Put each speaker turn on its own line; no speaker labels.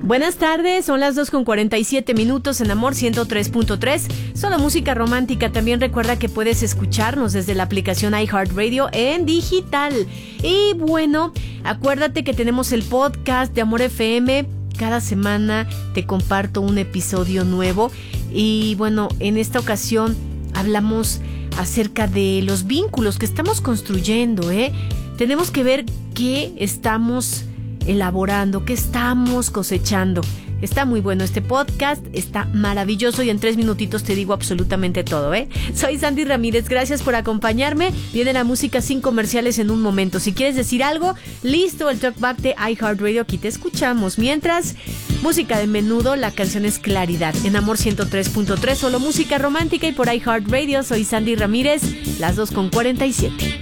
Buenas tardes, son las 2:47 en Amor 103.3. Solo música romántica. También recuerda que puedes escucharnos desde la aplicación iHeartRadio en digital. Y bueno, acuérdate que tenemos el podcast de Amor FM. Cada semana te comparto un episodio nuevo. Y bueno, en esta ocasión hablamos acerca de los vínculos que estamos construyendo, Tenemos que ver qué estamos elaborando, qué estamos cosechando. Está muy bueno este podcast, está maravilloso y en 3 minutitos te digo absolutamente todo, Soy Sandy Ramírez, gracias por acompañarme. Viene la música sin comerciales en un momento. Si quieres decir algo, listo, el talkback de iHeartRadio, aquí te escuchamos. Mientras, música de Menudo, la canción es Claridad, en Amor 103.3, solo música romántica y por iHeartRadio. Soy Sandy Ramírez, las 2:47.